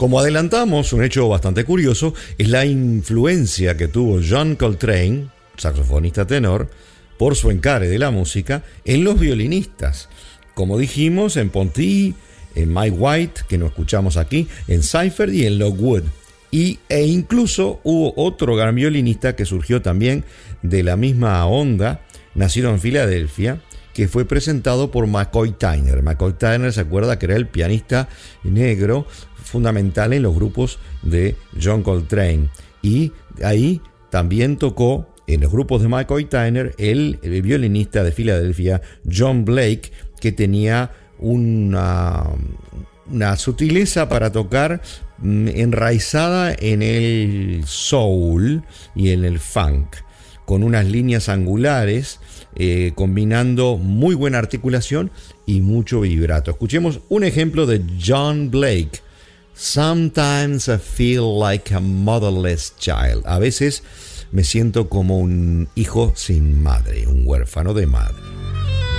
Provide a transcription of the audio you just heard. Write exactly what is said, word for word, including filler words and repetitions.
Como adelantamos, un hecho bastante curioso es la influencia que tuvo John Coltrane, saxofonista tenor, por su encare de la música, en los violinistas. Como dijimos, en Ponty, en Mike White, que no escuchamos aquí, en Seifert y en Lockwood. Y, e incluso hubo otro gran violinista que surgió también de la misma onda, nacido en Filadelfia, que fue presentado por McCoy Tyner. McCoy Tyner, se acuerda que era el pianista negro fundamental en los grupos de John Coltrane. Y ahí también tocó en los grupos de McCoy Tyner el, el violinista de Filadelfia, John Blake, que tenía una, una sutileza para tocar enraizada en el soul y en el funk, con unas líneas angulares, eh, combinando muy buena articulación y mucho vibrato. Escuchemos un ejemplo de John Blake. Sometimes I feel like a motherless child. A veces me siento como un hijo sin madre, un huérfano de madre.